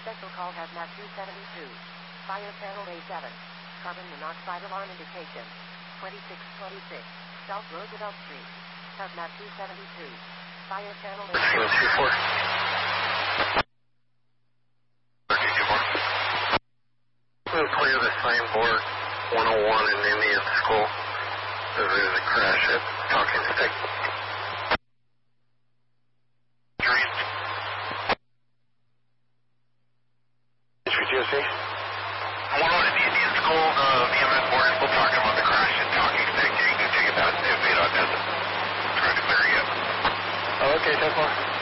Special call hazmat 272. Fire channel A7. Carbon monoxide alarm indication. 2626. South Roosevelt Street. Hazmat 272. Fire channel A7. We'll clear the signboard 101 in Indian School. There is a crash at Talking Stick. GSA? 101 in Indian School, the VMS board is still talking about the crash at Talking Stick. You can take it down to 8 on Desert. Trying to clear you up. Oh, okay, 10-4.